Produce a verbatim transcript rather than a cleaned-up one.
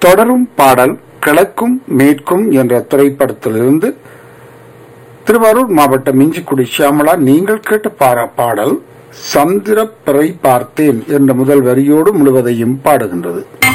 தொடரும் பாடல் கிழக்கும் மேற்கும் என்ற திரைப்படத்திலிருந்து திருவாரூர் மாவட்டம் இஞ்சிக்குடி சியாமளா நீங்கள் கேட்ட பார பாடல் சந்திரப்பிறை பார்த்தேன் என்ற முதல் வரியோடு முழுவதையும் பாடுகின்றது.